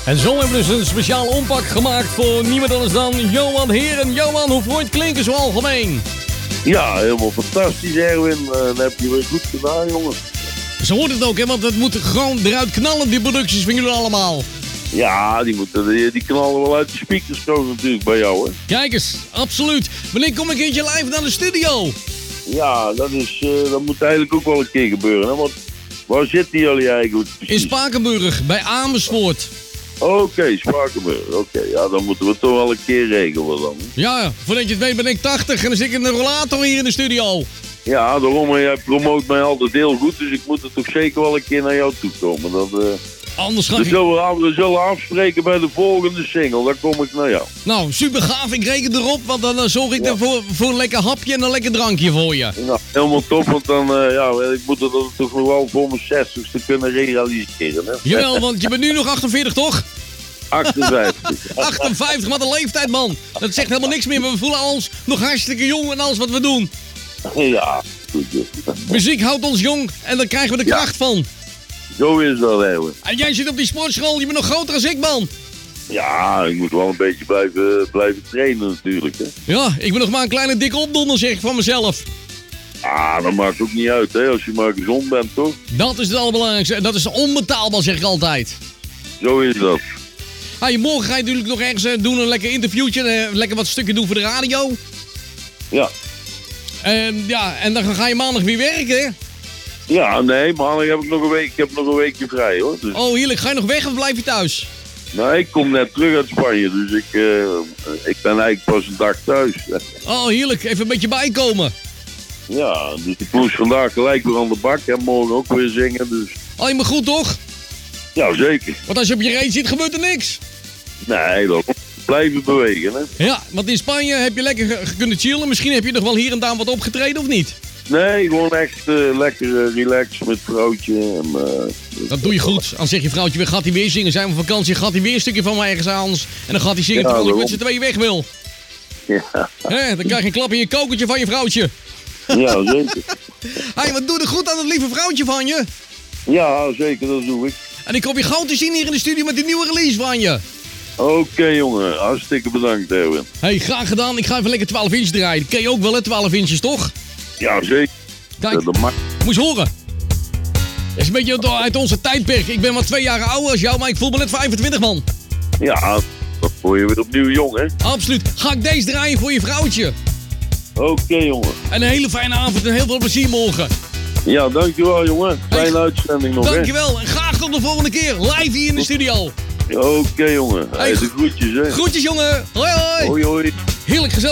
En zo hebben we dus een speciaal ompak gemaakt voor niemand anders dan Johan Heren. Johan, hoe vond je het klinken zo algemeen? Ja, helemaal fantastisch, Erwin. Dat heb je weer goed gedaan, jongen. Zo hoort het ook, hè, want het moet gewoon eruit knallen, die producties van jullie allemaal. Ja, die knallen wel uit de speakers komen natuurlijk bij jou, hè. Kijk eens, absoluut. Wanneer kom ik een keertje live naar de studio? Ja, dat moet eigenlijk ook wel een keer gebeuren, hè. Want waar zitten jullie eigenlijk precies? In Spakenburg, bij Amersfoort. Oké, Spakenburg. Oké, ja, dan moeten we het toch wel een keer regelen dan. Ja, voordat je het weet ben ik 80 en dan zit ik in een rollator hier in de studio. Ja, daarom, jij promoot mij altijd heel goed, dus ik moet er toch zeker wel een keer naar jou toe komen. Anders ga we ik... zullen afspreken bij de volgende single, dan kom ik naar jou. Nou, super gaaf, ik reken erop, want dan zorg ik ervoor voor een lekker hapje en een lekker drankje voor je. Nou, helemaal top, want dan, ik moet het toch nog wel voor mijn 60ste kunnen realiseren. Hè? Jawel, want je bent nu nog 48, toch? 58. 58, wat een leeftijd, man. Dat zegt helemaal niks meer, maar we voelen ons nog hartstikke jong en alles wat we doen. Ja, goed. Muziek houdt ons jong en daar krijgen we de kracht van. Zo is dat, Erwin. En jij zit op die sportschool, je bent nog groter als ik, man. Ja, ik moet wel een beetje blijven trainen natuurlijk, hè. Ja, ik ben nog maar een kleine dikke opdonder, zeg ik van mezelf. Ah, dat maakt ook niet uit, hè, als je maar gezond bent, toch? Dat is het allerbelangrijkste en dat is onbetaalbaar, zeg ik altijd. Zo is dat. Hey, morgen ga je natuurlijk nog ergens doen, een lekker interviewtje, lekker wat stukken doen voor de radio. Ja. En dan ga je maandag weer werken, hè? Ja, nee, maandag heb ik nog een week. Ik heb nog een weekje vrij, hoor. Dus... Oh, heerlijk. Ga je nog weg of blijf je thuis? Nou, ik kom net terug uit Spanje, dus ik ben eigenlijk pas een dag thuis. Oh, heerlijk. Even een beetje bijkomen. Ja, dus ik moest vandaag gelijk weer aan de bak en morgen ook weer zingen, dus... Oh, je bent goed, toch? Ja, zeker. Want als je op je reet zit, gebeurt er niks. Nee, dan blijven bewegen, hè. Ja, want in Spanje heb je lekker kunnen chillen. Misschien heb je nog wel hier en daar wat opgetreden, of niet? Nee, gewoon echt lekker relaxed met vrouwtje. En, dat doe je goed. Dan zeg je vrouwtje, gaat hij weer zingen? Zijn we op vakantie, gaat hij weer een stukje van mij ergens aan ons. En dan gaat hij zingen terwijl ik met z'n tweeën weg wil. Ja. Dan krijg je een klap in je kokertje van je vrouwtje. Ja, zeker. Hey, wat doe je goed aan het lieve vrouwtje van je? Ja, zeker, dat doe ik. En ik hoop je gauw te zien hier in de studio met die nieuwe release van je. Oké, jongen, hartstikke bedankt, Erwin. Hey, graag gedaan. Ik ga even lekker 12 inch draaien. Dat ken je ook wel, hè, 12 inches, toch? Ja, zeker. Kijk, moest horen. Dat is een beetje uit onze tijdperk. Ik ben maar 2 jaar ouder als jou, maar ik voel me net 25, man. Ja, dan word je weer opnieuw jong, hè? Absoluut. Ga ik deze draaien voor je vrouwtje. Oké, jongen. En een hele fijne avond en heel veel plezier morgen. Ja, dankjewel, jongen. Fijne uitzending nog, dankjewel. En graag tot de volgende keer. Live hier in de studio. Oké, jongen. Hey, de groetjes, hè. Groetjes, jongen. Hoi, hoi. Hoi, hoi. Heerlijk gezellig.